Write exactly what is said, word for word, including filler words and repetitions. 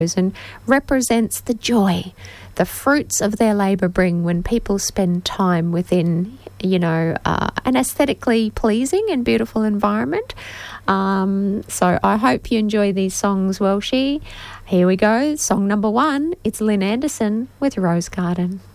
and represents the joy the fruits of their labour bring when people spend time within, you know, uh, an aesthetically pleasing and beautiful environment. Um, so I hope you enjoy these songs, Welshie. Here we go. Song number one. It's Lynn Anderson with Rose Garden.